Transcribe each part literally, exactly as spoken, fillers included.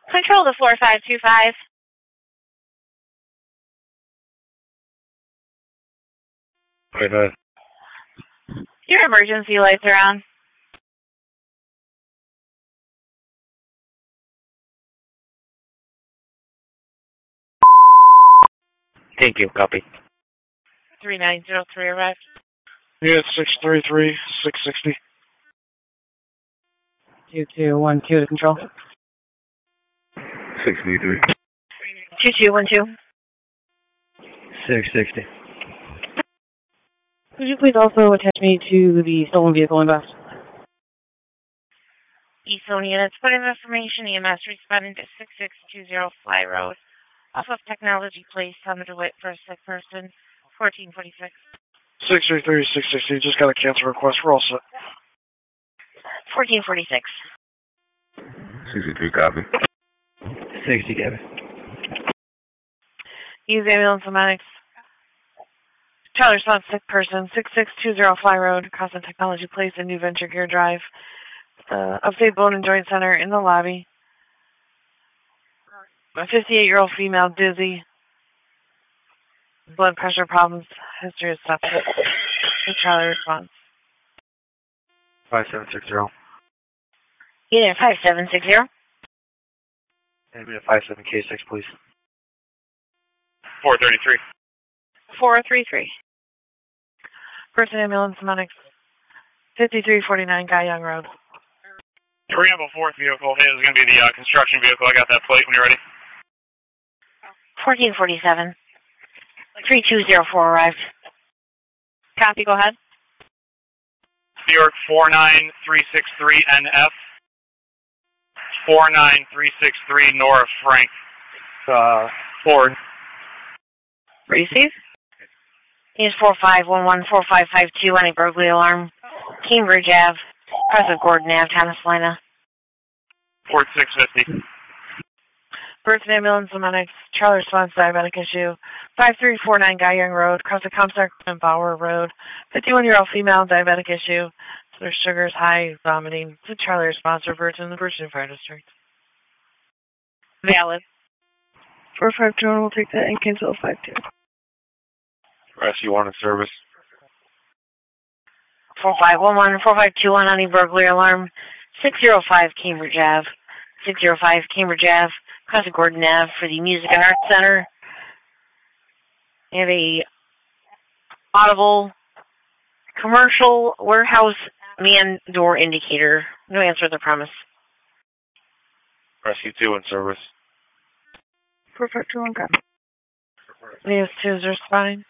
Control to four five two five. Wait, uh, Your emergency lights are on. thank you, copy. three nine zero three arrived. Yeah, six three three, six sixty. two two one two to control. six three three. two two one two. six sixty. Could you please also attach me to the stolen vehicle inbound? Eastern units, put in information, E M S responding to six six two zero Fly Road. Off of Technology Place, on the DeWitt for a sick person, fourteen forty-six. six three three, six sixty. Just got a cancel request. We're all set. fourteen forty-six. sixty-three, copy. sixty, Kevin. Use ambulance somatics. Tyler Swan, sick person, six six two zero Fly Road, across the Technology Place in New Venture Gear Drive. The Upstate Bone and Joint Center in the lobby. A fifty-eight-year-old female, dizzy. Blood pressure problems. History of sepsis. The Charlie response. five seven six zero. Unit five seven six zero. And we have five seven K six, please. four thirty-three. four three three. Person ambulance medics. fifty-three forty-nine Guy Young Road. Rambo fourth vehicle. Hey, this is going to be the uh, construction vehicle. I got that plate when you're ready. fourteen forty-seven. three two zero four arrived. Copy, go ahead. New York four nine three six three N F. four nine three six three Nora Frank. Uh, Ford. Receive. Use four five one one four five five two on a burglary alarm. Cambridge Ave. Cross of Gordon Ave, Thomas Lina. Ford six fifty. Person ambulance medics. Charlie response diabetic issue. five three four nine Guy Young Road. Cross the Comstock and Bauer Road. fifty-one-year-old female diabetic issue. So their sugar's high, vomiting. The Charlie response reverts in the Virginia Fire District. Valid. four five two one will take that and cancel five two. Rescue one in service. four five one one four five two one on a burglary alarm. six zero five Cambridge Ave. six zero five Cambridge Ave. Cross of Gordon Ave for the Music and Arts Center. They have a audible commercial warehouse man door indicator. No answer to the premise. Rescue two in service. four five two one, got News two is responding.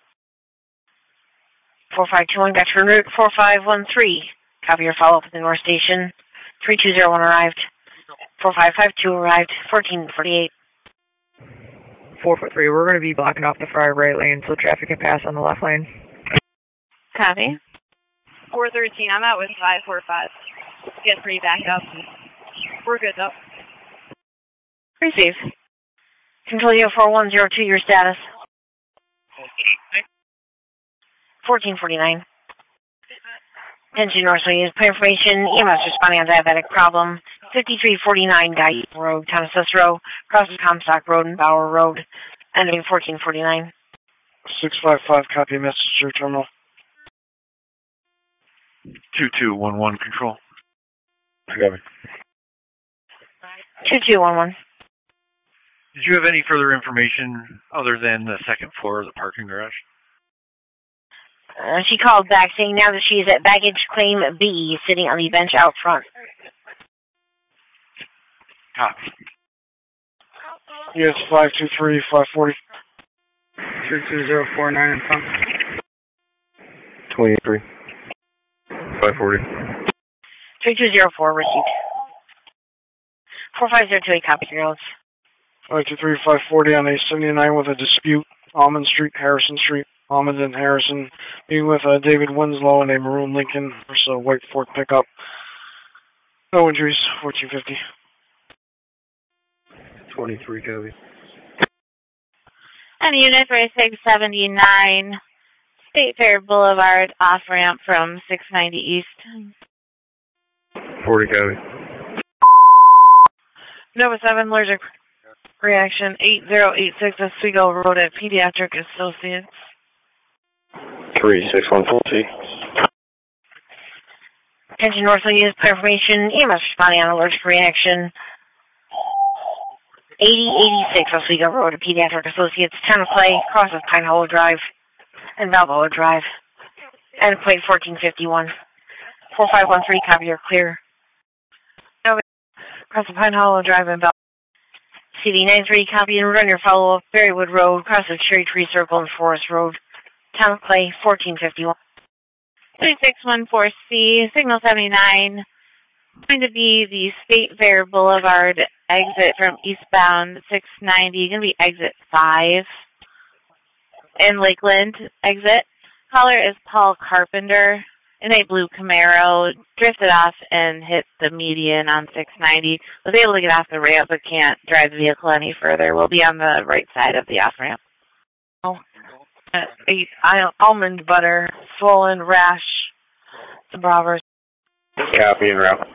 four five two one got your route. four five one three. Copy your follow-up at the North Station. three two zero one arrived. four five five two arrived. fourteen forty-eight. four four three, we're going to be blocking off the far right lane so traffic can pass on the left lane. Copy. four thirteen, I'm out with five four five. Get pretty backed up. We're good though. Receive. Control U four one zero two, your status. fourteen forty-nine. Attention Northway News. Play information. E M S responding on diabetic problem. fifty-three forty-nine Guy Road, Thomas Cicero. Crosses Comstock Road and Bauer Road. Ending fourteen forty-nine. six five five, copy message to your terminal. two two one one, control. I got it. two two one one. Did you have any further information other than the second floor of the parking garage? Uh, she called back saying now that she is at baggage claim B, sitting on the bench out front. Copy. Yes, five two three, five forty. two two zero four nine in front. twenty-three. five forty. three two zero four, received. four five zero two eight, copy, girls. five two three, five forty on A seventy-nine with a dispute. Almond Street, Harrison Street. Almond and Harrison. Meeting with uh, David Winslow and a maroon Lincoln versus a white Ford pickup. No injuries, fourteen fifty. twenty-three, copy. And unit for six seventy-nine, State Fair Boulevard, off-ramp from six ninety East. forty, copy. Nova seven, allergic reaction eight zero eight six Oswego Road at Pediatric Associates. three six one four T. Attention Northland Units, clear information. E M S responding on allergic reaction eighty eighty-six Oswego Road at Pediatric Associates. Town of Clay, crosses Pine Hollow Drive and Balboa Drive. And plate fourteen fifty-one. four five one three, copy, you're clear. Nova, cross the Pine Hollow Drive and Balboa. C D nine three, copy, and run your follow-up. Berrywood Road, cross the Cherry Tree Circle and Forest Road. Town of Clay, fourteen fifty-one. three six one four C, signal seventy-nine. Going to be the State Fair Boulevard exit from eastbound six ninety. Going to be exit five. In Lakeland exit. Caller is Paul Carpenter in a blue Camaro. Drifted off and hit the median on six ninety. Was able to get off the ramp but can't drive the vehicle any further. We'll be on the right side of the off ramp. Oh. Uh, eight almond butter, swollen rash, the Bravers. Copy and route.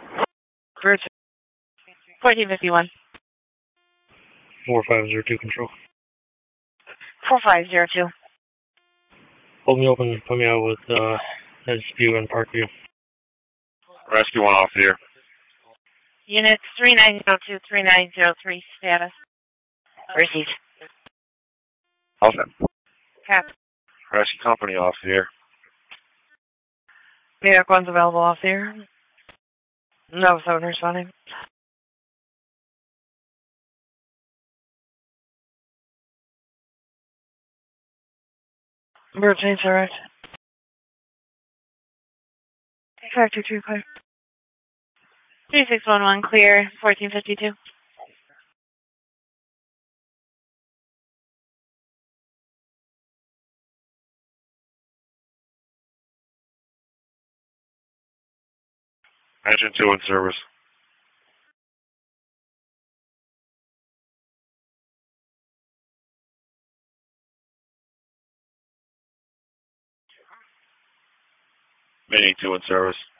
fourteen fifty-one. four five zero two control. four five zero two. Hold me open, put me out with uh, Edgeview and Parkview. Rescue one off here. Units three nine zero two, three nine zero three, status. Received. How's that? Cap. Rescue company off here. New York one's available off here. No, seven responding. Bird change direct. five two two, clear. three six one one, clear, fourteen fifty-two. Engine two in service. Mini two in service.